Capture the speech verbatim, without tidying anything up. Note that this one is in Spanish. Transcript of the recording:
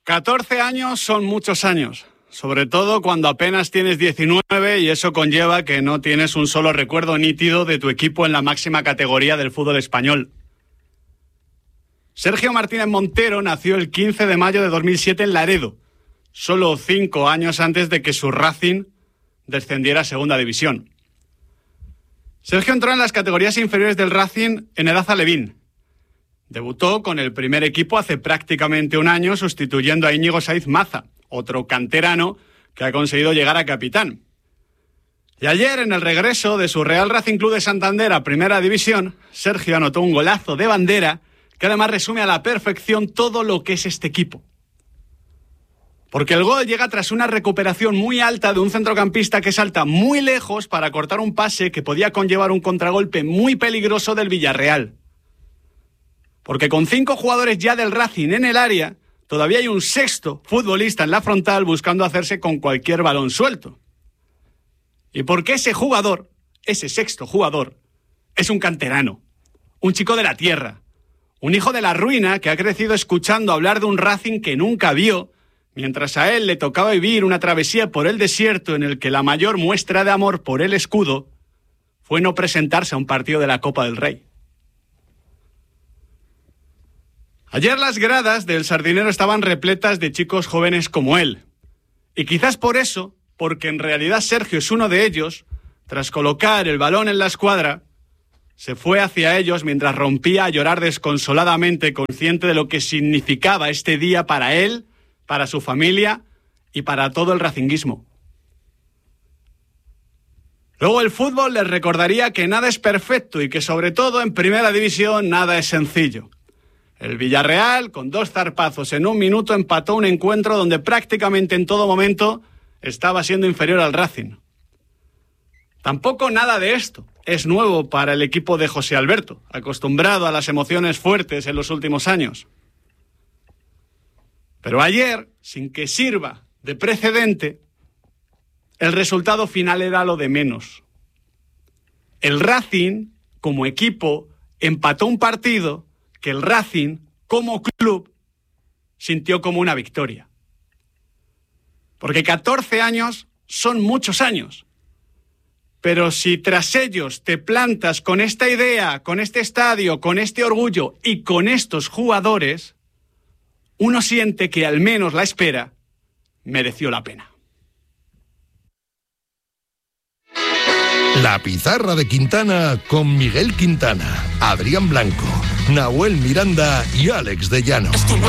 catorce años son muchos años, sobre todo cuando apenas tienes diecinueve y eso conlleva que no tienes un solo recuerdo nítido de tu equipo en la máxima categoría del fútbol español. Sergio Martínez Montero nació el quince de mayo de dos mil siete en Laredo, solo cinco años antes de que su Racing descendiera a Segunda División. Sergio entró en las categorías inferiores del Racing en edad alevín. Debutó con el primer equipo hace prácticamente un año, sustituyendo a Íñigo Saiz Maza, otro canterano que ha conseguido llegar a capitán. Y ayer, en el regreso de su Real Racing Club de Santander a Primera División, Sergio anotó un golazo de bandera que además resume a la perfección todo lo que es este equipo. Porque el gol llega tras una recuperación muy alta de un centrocampista que salta muy lejos para cortar un pase que podía conllevar un contragolpe muy peligroso del Villarreal. Porque con cinco jugadores ya del Racing en el área, todavía hay un sexto futbolista en la frontal buscando hacerse con cualquier balón suelto. Y porque ese jugador, ese sexto jugador, es un canterano, un chico de la tierra, un hijo de la ruina que ha crecido escuchando hablar de un Racing que nunca vio, mientras a él le tocaba vivir una travesía por el desierto en el que la mayor muestra de amor por el escudo fue no presentarse a un partido de la Copa del Rey. Ayer las gradas del Sardinero estaban repletas de chicos jóvenes como él. Y quizás por eso, porque en realidad Sergio es uno de ellos, tras colocar el balón en la escuadra, se fue hacia ellos mientras rompía a llorar desconsoladamente, consciente de lo que significaba este día para él, para su familia y para todo el racinguismo. Luego el fútbol les recordaría que nada es perfecto y que sobre todo en Primera División nada es sencillo. El Villarreal, con dos zarpazos en un minuto, empató un encuentro donde prácticamente en todo momento estaba siendo inferior al Racing. Tampoco nada de esto es nuevo para el equipo de José Alberto, acostumbrado a las emociones fuertes en los últimos años. Pero ayer, sin que sirva de precedente, el resultado final era lo de menos. El Racing, como equipo, empató un partido que el Racing, como club, sintió como una victoria. Porque catorce años son muchos años. Pero si tras ellos te plantas con esta idea, con este estadio, con este orgullo y con estos jugadores, uno siente que al menos la espera mereció la pena. La Pizarra de Quintana con Miguel Quintana, Adrián Blanco, Nahuel Miranda y Alex de Llano.